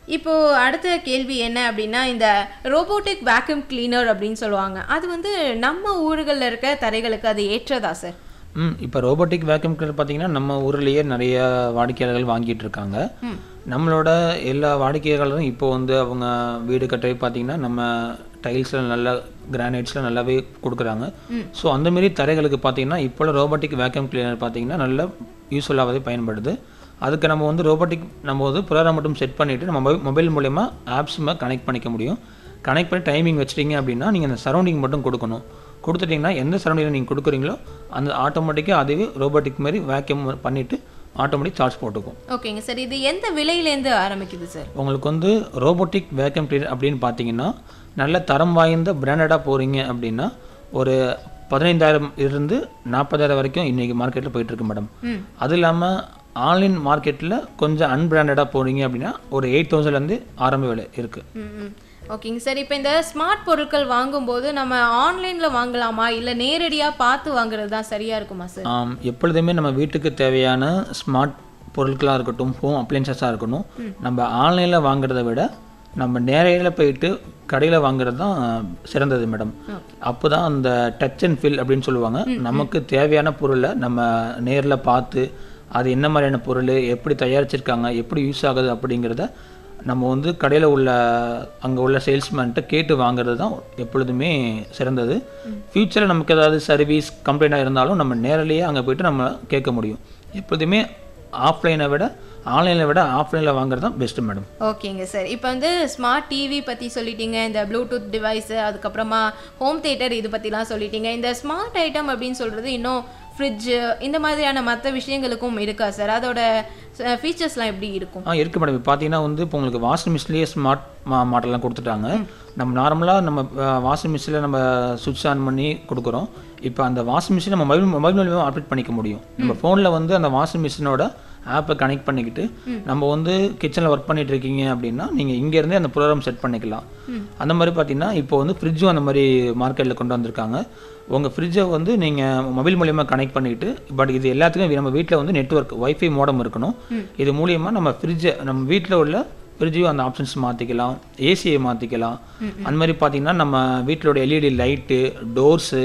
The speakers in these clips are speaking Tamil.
இப்போ அடுத்த கேள்வி என்ன அப்படின்னா, இந்த ரோபோட்டிக் வேக்யூம் கிளீனர் அப்படின்னு சொல்லுவாங்க. அது வந்து நம்ம ஊர்கள்ல இருக்க தரைகளுக்கு அது ஏற்றதா சார்? இப்போ ரோபோட்டிக் வேக்யூம் கிளீனர் பார்த்தீங்கன்னா, நம்ம ஊர்லேயே நிறைய வாடிக்கையாளர்கள் வாங்கிட்டு இருக்காங்க. நம்மளோட எல்லா வாடிக்கையாளரும் இப்போ வந்து அவங்க வீடு கட்டவே பார்த்தீங்கன்னா, நம்ம டைல்ஸில் நல்ல கிரானைட்ஸில் நல்லாவே கொடுக்குறாங்க. ஸோ அந்தமாரி தரைகளுக்கு பார்த்தீங்கன்னா, இப்போ ரோபோட்டிக் வேக்யூம் கிளீனர் பார்த்தீங்கன்னா நல்ல யூஸ்ஃபுல்லாகவே பயன்படுது. அதுக்கு நம்ம வந்து ரோபோட்டிக் நம்ம வந்து ப்ரோக்ராம் மட்டும் செட் பண்ணிவிட்டு நம்ம மொபைல் மூலயமா ஆப்ஸுமே கனெக்ட் பண்ணிக்க முடியும். கனெக்ட் பண்ணி டைமிங் வச்சிட்டிங்க அப்படின்னா, நீங்கள் அந்த சரௌண்டிங் மட்டும் கொடுக்கணும். கொடுத்துட்டிங்கன்னா எந்த சரௌண்டிங்கில் நீங்கள் கொடுக்குறீங்களோ அந்த ஆட்டோமேட்டிக்காக அதுவே ரோபோட்டிக் மாதிரி வேக்யூம் பண்ணிவிட்டு ஆட்டோமேட்டிக் சார்ஜ் போட்டுக்கும். ஓகேங்க சார். இது எந்த விலையிலேருந்து ஆரம்பிக்குது சார்? உங்களுக்கு வந்து ரோபோட்டிக் வேக்யூம் கிளீனர் அப்படின்னு பார்த்தீங்கன்னா, நல்ல தரம் வாய்ந்த பிராண்டடாக போகிறீங்க அப்படின்னா ஒரு 15,000 இருந்து 40,000 வரைக்கும் இன்றைக்கி மார்க்கெட்டில் போயிட்டுருக்கு மேடம். அது இல்லாமல் ஆன்லைன் மார்க்கெட்டில் கொஞ்சம் அன்பிராண்டடாக போகிறீங்க அப்படின்னா ஒரு 8,000லேருந்து ஆரம்ப விலை இருக்குது. ஓகேங்க சார். இப்போ இந்த ஸ்மார்ட் பொருட்கள் வாங்கும்போது நம்ம ஆன்லைனில் வாங்கலாமா இல்லை நேரடியாக பார்த்து வாங்குறது தான் சரியாக இருக்குமா சார்? எப்பொழுதுமே நம்ம வீட்டுக்கு தேவையான ஸ்மார்ட் பொருட்களாக இருக்கட்டும், ஹோம் அப்ளையன்சஸாக இருக்கணும், நம்ம ஆன்லைனில் வாங்குறத விட நம்ம நேரையில் போயிட்டு கடையில் வாங்குறது தான் சிறந்தது மேடம். அப்போ தான் அந்த டச் அண்ட் ஃபீல் அப்படின்னு சொல்லுவாங்க. நமக்கு தேவையான பொருளை நம்ம நேரில் பார்த்து அது என்ன மாதிரியான பொருள், எப்படி தயாரிச்சிருக்காங்க, எப்படி யூஸ் ஆகுது அப்படிங்கிறத நம்ம வந்து கடையில் உள்ள அங்கே உள்ள சேல்ஸ்மேன்கிட்ட கேட்டு வாங்குறது தான் எப்பொழுதுமே சிறந்தது. ஃப்யூச்சரில் நமக்கு ஏதாவது சர்வீஸ் கம்ப்ளைண்ட்டாக இருந்தாலும் நம்ம நேரிலேயே அங்கே போய்ட்டு நம்ம கேட்க முடியும். எப்பொழுதுமே ஆஃப்லைனை விட ஆன்லைனில் விட ஆஃப்லைனில் வாங்குறது தான் பெஸ்ட்டு மேடம். ஓகேங்க சார். இப்போ வந்து ஸ்மார்ட் டிவி பற்றி சொல்லிட்டீங்க, இந்த ப்ளூடூத் டிவைஸு, அதுக்கப்புறமா ஹோம் தியேட்டர் இது பற்றிலாம் சொல்லிட்டீங்க. இந்த ஸ்மார்ட் ஐட்டம் அப்படின்னு சொல்கிறது இன்னும் ஃப்ரிட்ஜு இந்த மாதிரியான மற்ற விஷயங்களுக்கும் இருக்கா சார்? அதோட ஃபீச்சர்ஸ்லாம் எப்படி இருக்கும்? இருக்குது மேடம். இப்போ பார்த்தீங்கன்னா வந்து இப்போ உங்களுக்கு வாஷிங் மிஷின்லேயே ஸ்மார்ட் மாடல்லாம் கொடுத்துட்டாங்க. நம்ம நார்மலாக நம்ம வாஷிங் மிஷினில் நம்ம சுவிட்ச் ஆன் பண்ணி கொடுக்குறோம். இப்போ அந்த வாஷிங் மிஷின் நம்ம மொபைல் மூலமாக ஆப்ரேட் பண்ணிக்க முடியும். நம்ம ஃபோனில் வந்து அந்த வாஷிங் மிஷினோட ஆப்பை கனெக்ட் பண்ணிக்கிட்டு நம்ம வந்து கிச்சனில் ஒர்க் பண்ணிட்டு இருக்கீங்க அப்படின்னா நீங்கள் இங்கேருந்தே அந்த ப்ரோக்ராம் செட் பண்ணிக்கலாம். அந்த மாதிரி பார்த்தீங்கன்னா இப்போ வந்து ஃப்ரிட்ஜும் அந்த மாதிரி மார்க்கெட்டில் கொண்டு வந்திருக்காங்க. உங்கள் ஃப்ரிட்ஜை வந்து நீங்கள் மொபைல் மூலியமாக கனெக்ட் பண்ணிக்கிட்டு, பட் இது எல்லாத்துக்கும் நம்ம வீட்டில் வந்து நெட்வொர்க் வைஃபை மோடம் இருக்கணும். இது மூலியமாக நம்ம ஃப்ரிட்ஜை நம்ம வீட்டில் உள்ள ஃப்ரிட்ஜையும் அந்த ஆப்ஷன்ஸ் மாற்றிக்கலாம், ஏசியை மாற்றிக்கலாம். அந்த மாதிரி பார்த்தீங்கன்னா நம்ம வீட்டிலோட எல்இடி லைட்டு, டோர்ஸு,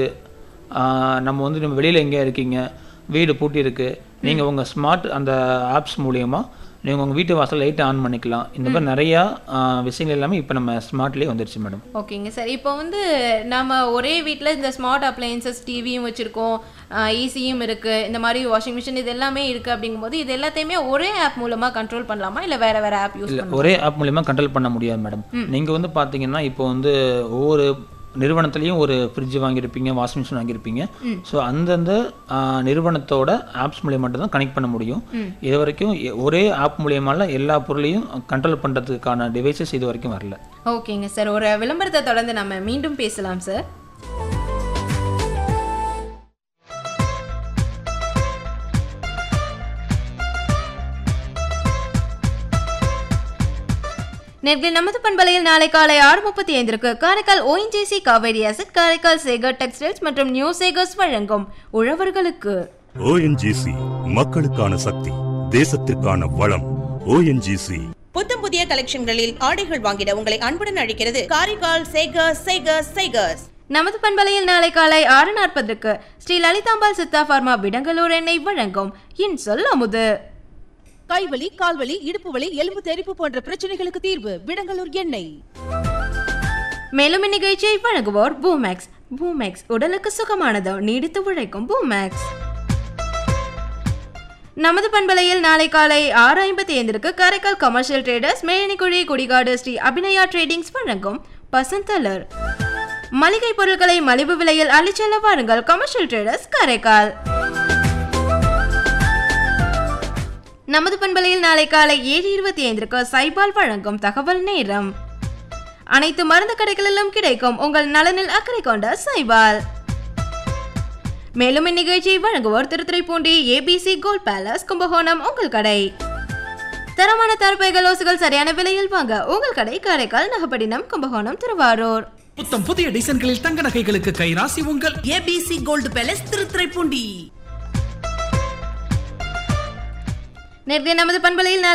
நம்ம வந்து நம்ம வெளியில் எங்கேயா இருக்கீங்க, வீடு பூட்டி இருக்குது, நீங்கள் உங்கள் ஸ்மார்ட் அந்த ஆப்ஸ் மூலியமாக நீங்கள் உங்கள் வீட்டு வாசல் லைட்டை ஆன் பண்ணிக்கலாம். இந்த மாதிரி நிறையா விஷயங்கள் எல்லாமே இப்போ நம்ம ஸ்மார்ட்லேயே வந்துருச்சு மேடம். ஓகேங்க சார். இப்போ வந்து நம்ம ஒரே வீட்டில் இந்த ஸ்மார்ட் அப்ளையன்சஸ் டிவியும் வச்சுருக்கோம், ஏசியும் இருக்குது, இந்த மாதிரி வாஷிங் மிஷின் இது எல்லாமே இருக்குது. அப்படிங்கும்போது இது எல்லாத்தையுமே ஒரே ஆப் மூலமாக கண்ட்ரோல் பண்ணலாமா இல்லை வேறு வேறு ஆப் யூஸ் பண்ணலாம்? ஒரே ஆப் மூலியமாக கண்ட்ரோல் பண்ண முடியாது மேடம். நீங்கள் வந்து பார்த்தீங்கன்னா இப்போ வந்து ஒவ்வொரு நிறுவனத்துலேயும் ஒரு ஃப்ரிட்ஜ் வாங்கியிருப்பீங்க, வாஷிங் மிஷின் வாங்கியிருப்பீங்க. ஸோ அந்தந்த நிறுவனத்தோட ஆப்ஸ் மூலியம் மட்டும் தான் கனெக்ட் பண்ண முடியும். இது வரைக்கும் ஒரே ஆப் மூலியமால எல்லா பொருளையும் கண்ட்ரோல் பண்ணுறதுக்கான டிவைசஸ் இது வரைக்கும் வரல. ஓகேங்க சார். ஒரு விளம்பரத்தை தொடர்ந்து நம்ம மீண்டும் பேசலாம் சார். நேர்களில் நமது பண்பலையில் நாளை காலை 6:35 Karaikal ONGC Kaveri asset, Karaikal Sekar textiles மற்றும் நியூ சேகர்ஸ் வழங்கும் உழவர்களுக்கு. ONGC மக்களுக்கான சக்தி, தேசத்திற்கான வளம். ONGC புத்தம் புதிய கலெக்ஷன்களில் ஆடைகள் வாங்கிட உங்களை அன்புடன் அழைக்கிறது காரைக்கால் சேகர்ஸ். நமது பண்பலையில் நாளை காலை 6:40 ஸ்ரீ லலிதாம்பாள் சித்தா பார்மா விடங்கலூர் எண்ணெய் வழங்கும் இன்சொல் அமுது. கைவலி, கால்வலி, இடுப்பு வலி, எலும்பு தெறிப்பு போன்ற பிரச்சனைகளுக்கு தீர்வு விடங்கலூர் எண்ணெய். மேலும் இந்நிகழ்ச்சியை வழங்குவோர் பூமேக்ஸ். பூமேக்ஸ் உடலுக்கு சுகமானதோ நீடித்து உழைக்கும் பூமேக்ஸ். நமது பண்பலையில் நாளை காலை 6:55 Karaikal commercial traders, Melanikuzhi, Kudikadu Sri Abhinaya tradings வழங்கும் பசந்தலர். மளிகை பொருட்களை மலிவு விலையில் அள்ளிச்செல்ல வாருங்கள் கமர்ஷியல் ட்ரேடர்ஸ் காரைக்கால். நமது பண்பலையில் நாளை காலை 7:25 சைபால் வழங்கும் தகவல் நேரம். அனைத்து மருந்து கடைகளிலும் கிடைக்கும் உங்கள் நலனில் அக்கறை கொண்ட சைபால். மேலும் இந்நிகழ்ச்சியை வழங்குவோர் Thiruthuraipoondi ABC gold palace, Kumbakonam உங்கள் கடை. தரமான தரப்பைகள் ஓசுகள் சரியான விலையில் வாங்க உங்கள் கடை காரைக்கால், நாகப்பட்டினம், கும்பகோணம், திருவாரூர். புத்தம் புதிய டிசைன்களில் தங்க நகைகளுக்கு கைராசி உங்கள் ABC கோல்ட் பேலஸ், திருத்துறைப்பூண்டி. நேர்களை நமது பண்பலையில்